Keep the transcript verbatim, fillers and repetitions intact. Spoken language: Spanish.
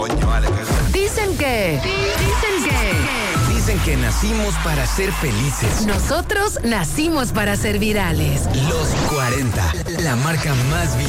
Coño, vale. Dicen que... Dicen que... Dicen que nacimos para ser felices. Nosotros nacimos para ser virales. Los cuarenta, la marca más